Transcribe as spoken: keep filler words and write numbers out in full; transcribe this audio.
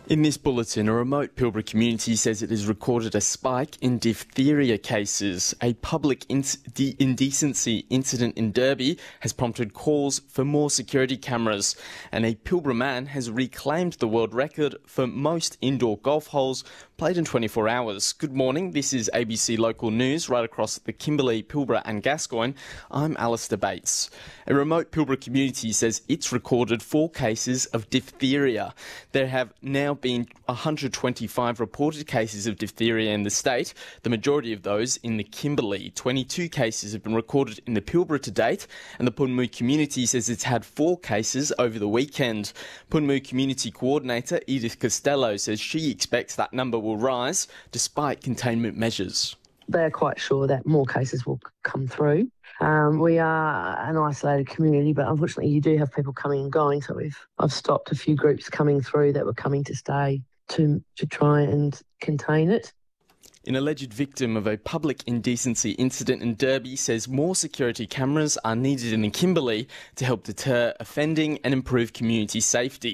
In this bulletin, a remote Pilbara community says it has recorded a spike in diphtheria cases. A public in- de- indecency incident in Derby has prompted calls for more security cameras. And a Pilbara man has reclaimed the world record for most indoor golf holes played in twenty-four hours. Good morning, this is A B C Local News right across the Kimberley, Pilbara and Gascoyne. I'm Alistair Bates. A remote Pilbara community says it's recorded four cases of diphtheria. There have now been one hundred twenty-five reported cases of diphtheria in the state, the majority of those in the Kimberley. twenty-two cases have been recorded in the Pilbara to date, and the Punmoo community says it's had four cases over the weekend. Punmoo Community Coordinator Edith Costello says she expects that number will rise despite containment measures. They're quite sure that more cases will come through. Um, we are an isolated community, but unfortunately you do have people coming and going, so we've I've stopped a few groups coming through that were coming to stay to to try and contain it. An alleged victim of a public indecency incident in Derby says more security cameras are needed in the Kimberley to help deter offending and improve community safety.